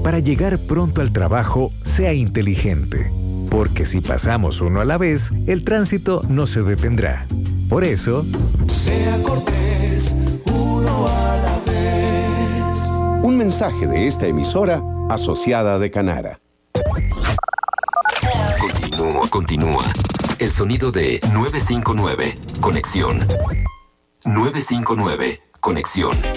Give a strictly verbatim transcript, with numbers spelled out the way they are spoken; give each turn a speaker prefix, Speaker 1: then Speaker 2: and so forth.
Speaker 1: para llegar pronto al trabajo sea inteligente, porque si pasamos uno a la vez, el tránsito no se detendrá. Por eso,
Speaker 2: sea cortés, uno a la vez.
Speaker 3: Un mensaje de esta emisora asociada de Canara.
Speaker 4: Continúa, continúa. El sonido de nueve cinco nueve. Conexión. nueve cinco nueve. Conexión.